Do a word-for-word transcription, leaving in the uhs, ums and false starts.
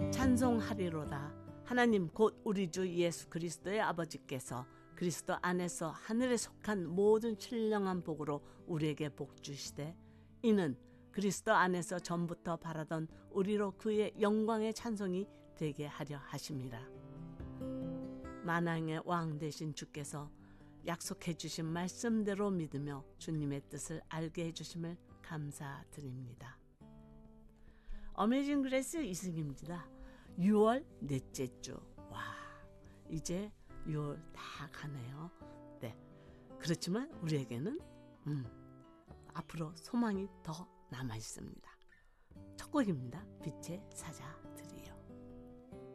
찬송하리로다. 하나님 곧 우리 주 예수 그리스도의 아버지께서 그리스도 안에서 하늘에 속한 모든 신령한 복으로 우리에게 복 주시되 이는 그리스도 안에서 전부터 바라던 우리로 그의 영광의 찬송이 되게 하려 하심이라. 만왕의 왕 되신 주께서 약속해 주신 말씀대로 믿으며 주님의 뜻을 알게 해주심을 감사드립니다. 어메이징 그레이스 이승입니다. 유월 넷째 주. 와, 이제 유월 다 가네요. 네, 그렇지만 우리에게는 음, 앞으로 소망이 더 남아 있습니다. 첫 곡입니다. 빛의 사자.